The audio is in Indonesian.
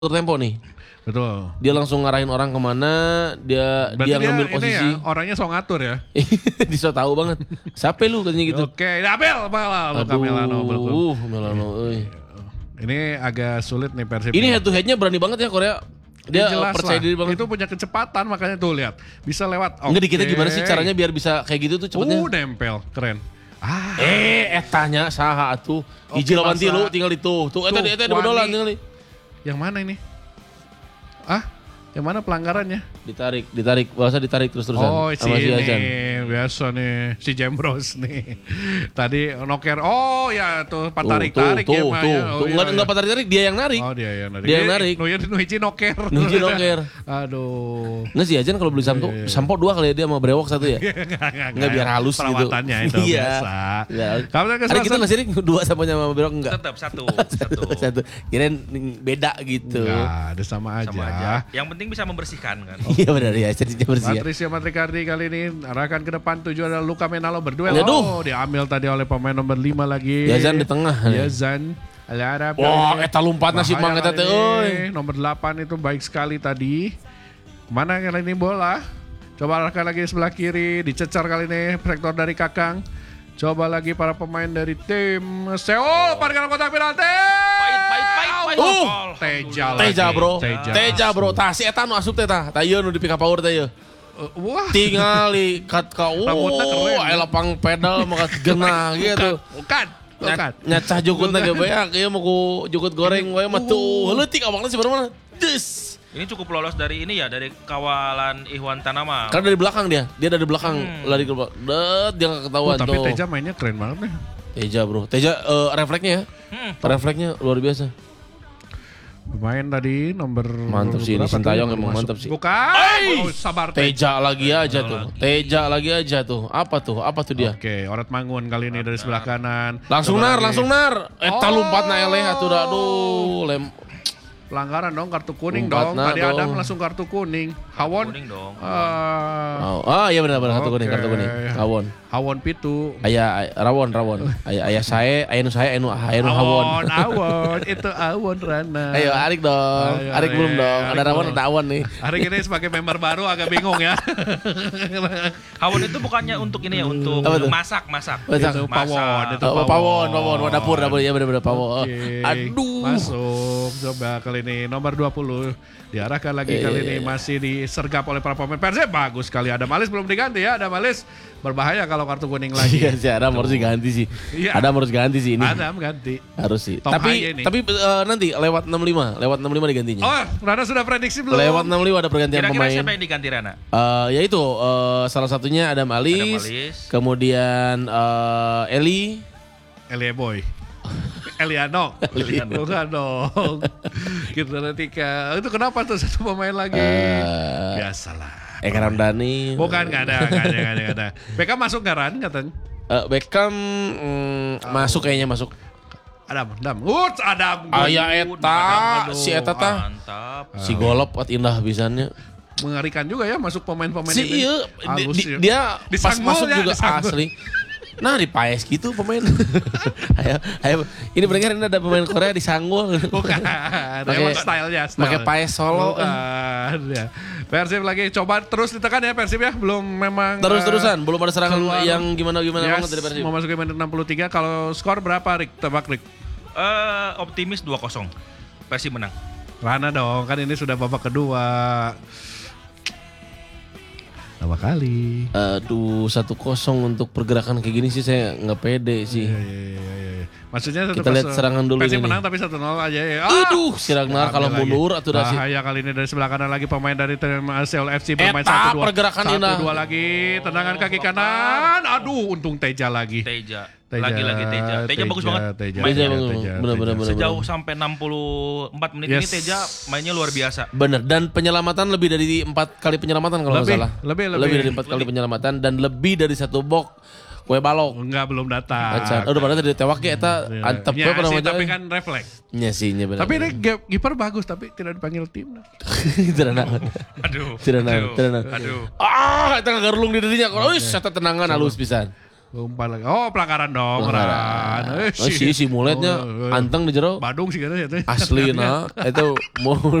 tempo nih. Betul. Dia langsung ngarahin orang kemana, dia ngambil posisi. Ya, orangnya so ngatur ya. Dia so tahu banget. Siapa lu katanya gitu. Oke, Abel malah Luka Melano. Melano. Ini agak sulit nih Persib. Ini head to headnya berani banget ya Korea. Dia jelas percaya diri banget. Itu punya kecepatan makanya tuh lihat. Bisa lewat. Enggak, di kita gimana sih caranya biar bisa kayak gitu tuh cepetnya? Nempel, keren. Etanya saha atuh. Hiji lawan tilu tinggal itu. Tuh eta di bodolan tinggal. Yang mana ini? Yang mana pelanggarannya? Ditarik, bahasa ditarik terus-terusan. Oh, ini biasa nih si Jembros nih. Tadi noker. Oh ya tuh tarik ya. Tuh enggak tarik, dia yang narik. Oh, dia yang narik. Dia yang narik. Nuhiji noker. Aduh. Nggak sih Ajan kalau beli sampo 2 kali ya, dia sama brewok 1 ya. Enggak biar halus gitu. Perawatannya itu biasa. Ada kita nggak sih 2 samponya sama brewok enggak? Tetap satu. Kirain beda gitu. Enggak, ada sama aja. Yang penting bisa membersihkan kan. Iya benar ya, jadinya bersih. Patricio Matricardi kali ini arahkan ke depan, tujuan adalah Luka Menalo berduel. Diambil tadi oleh pemain nomor 5 lagi. Yazan di tengah. Yazan. Wah, eta lompat nasib mang eta teh euy. Nomor 8 itu baik sekali tadi. Kemana kali ini bola? Coba arahkan lagi sebelah kiri, dicecar kali ini sektor dari Kakang. Coba lagi para pemain dari tim Seoul, parkir kotak penalti. Teja bro. Tah si eta nu asup teh tah. Tah ieu nu di pick up power teh ieu. Wah. Tingali kat ka aya lapang pedal maka genah gitu. Bukan. Nyacah jukutna ge beak ieu mah ku jukut goreng wae mah tuh leutik awakna si mana. Des. Ini cukup lolos dari ini ya, dari kawalan Ikhwan Tanama. Karena dari belakang dia dari belakang lari ke belakang. Dia enggak ketahuan tuh. Tapi Teja mainnya keren banget nih. Teja bro, refleksnya ya. Refleksnya luar biasa. Pemain tadi nomor mantap sih ini Sintayong emang mantap sih. Bukan. Sabar Teja lagi aja tuh. Apa tuh dia? Oke, Orat Mangun kali ini dari sebelah kanan. Langsung nar. Eta lompatna eleh atuh aduh pelanggaran dong, kartu kuning dong. Tadi Adam langsung kartu kuning. Hawon. Kuning dong. Iya benar kartu kuning. Hawon pitu. Aya rawon. Aya sae, aya nu hawon. Awon itu Awon Rana. Ayo Arik dong. Arik belum dong. Ada rawon ada Awon nih. Arik ini sebagai member baru agak bingung ya. Hawon itu bukannya untuk ini ya, untuk masak. Itu pawon. Pawon. Dapur ya benar pawon. Aduh. Masuk. Coba kali ini nomor 20 diarahkan lagi kali ini masih disergap oleh para pemain Persib. Bagus sekali. Adam Alis belum diganti ya. Adam Alis berbahaya kalau kartu kuning lagi. Iya sih, Adam harus diganti sih. Adam harus ganti sih ini. Adam ganti. Harus sih. Tapi nanti lewat 65 digantinya. Oh, Rana sudah prediksi belum? Lewat 65 ada pergantian pemain. Kira-kira siapa yang diganti Rana? Yaitu salah satunya Adam Alis. Kemudian Eli Boy. Eliano. Bukan dong. Kita nanti itu kenapa tuh satu pemain lagi? Biasalah. Eka Ramdhani. Bukan, gak ada. Beckham masuk gak Ran katanya? Beckham masuk kayaknya masuk. Adam. Aya eta, si eta tah. Mantap. Si golop indah bisannya. Mengerikan juga ya masuk pemain-pemain ini. Dia pas masuk juga asli. Nah di paes gitu pemain. ayo. Ini bener ini ada pemain Korea disanggul. Bukan. Emang stylenya. Pakai paes solo. Ya. Persib lagi coba terus ditekan ya Persib ya. Belum memang. Terus-terusan. Belum ada serangan yang gimana banget dari Persib. Mau masuk ke menit 63. Kalau skor berapa Rik? Tebak Rik. Optimis 2-0. Persib menang. Rana dong. Kan ini sudah babak kedua. Berapa kali? Aduh 1-0 untuk pergerakan kayak gini sih saya nggak pede sih. Iya. Maksudnya kita lihat serangan dulu Persib ini. menang tapi 1-0 aja ya. Aduh, si Ragnar kalau mundur atau dasi. Bahaya kali ini dari sebelah kanan lagi pemain dari tim Seoul FC bermain 1-2. Pergerakan indah. 1-2 lagi, tendangan kaki kanan. Aduh, untung Teja lagi. Lagi-lagi Teja bagus banget. Teja benar. Sejauh sampai 64 menit ini Teja mainnya luar biasa. Benar, dan penyelamatan lebih dari 4 kali penyelamatan kalau nggak salah. Lebih dari 4 kali penyelamatan dan lebih dari 1 box kue balok. Enggak, belum datang. Udah pada tadi tewak ya eta antep ya, tapi kan refleks. Nya sih nya benar. Tapi ini kiper bagus tapi tidak dipanggil tim. Tidak. Aduh. Eta ngagarlung di dirinya. Euy, eta tenangan halus pisan. Umpan lagi. Oh, pelanggaran dong. Si muletnya anteng di jero. Badung sih kan ya. Asli nah itu